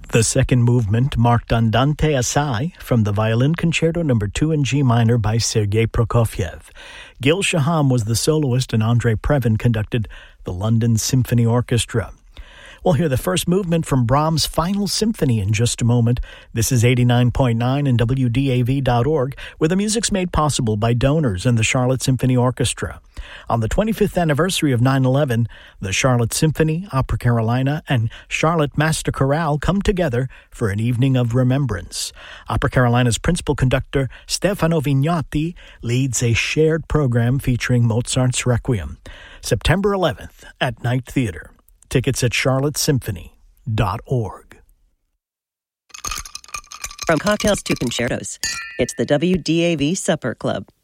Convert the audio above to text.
The second movement marked Andante Assai from the Violin Concerto No. 2 in G minor by Sergei Prokofiev. Gil Shaham was the soloist and Andrei Previn conducted the London Symphony Orchestra. We'll hear the first movement from Brahms' Final Symphony in just a moment. This is 89.9 and WDAV.org, where the music's made possible by donors and the Charlotte Symphony Orchestra. On the 25th anniversary of 9/11, the Charlotte Symphony, Opera Carolina, and Charlotte Master Chorale come together for an evening of remembrance. Opera Carolina's principal conductor, Stefano Vignati, leads a shared program featuring Mozart's Requiem. September 11th at Knight Theatre. Tickets at charlottesymphony.org. From cocktails to concertos, it's the WDAV Supper Club.